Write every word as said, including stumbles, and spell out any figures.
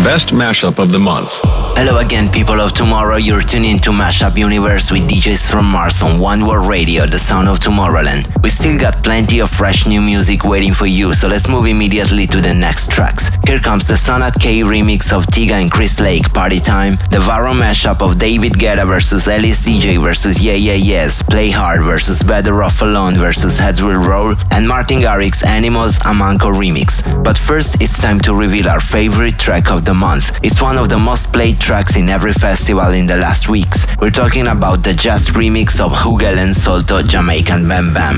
best mashup of the month. Hello again, people of tomorrow. You're tuning to Mashup Universe with D Js from Mars on One World Radio, the sound of Tomorrowland. We still got plenty of fresh new music waiting for you, so let's move immediately to the next tracks. Here comes the Sonat K remix of Tiga and Chris Lake, Party Time, the Varro mashup of David Guetta versus Ellis D J versus Yeah Yeah Yes, Play Hard versus Better Off Alone versus Heads Will Roll, and Martin Garrix's Animals Amanko remix. But first, it's time to reveal our favorite track of the month. It's one of the most played tracks in every festival in the last weeks. We're talking about the jazz remix of Hugel and Solto, Jamaican Bam Bam.